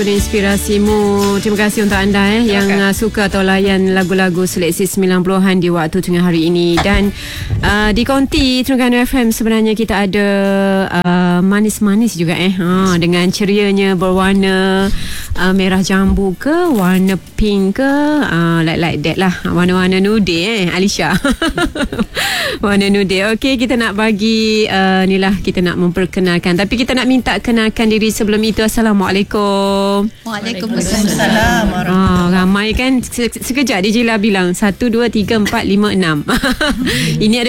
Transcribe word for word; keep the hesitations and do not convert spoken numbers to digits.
Inspirasimu. Terima kasih untuk anda eh yang uh, suka atau layan lagu-lagu seleksi sembilan puluhan di waktu tengah hari ini. Dan uh, di Konti Terengganu F M sebenarnya kita ada uh, manis-manis juga eh ha, dengan cerianya berwarna uh, merah jambu ke warna pink ke uh, like like that lah, warna-warna nude eh Alisha. Warna nude. Okey, kita nak bagi uh, ni lah, kita nak memperkenalkan, tapi kita nak minta kenalkan diri sebelum itu. Assalamualaikum. Waalaikumsalam. Ah, ramai kan, sekejap D J lah bilang satu, dua, tiga, empat, lima, enam. Ini ada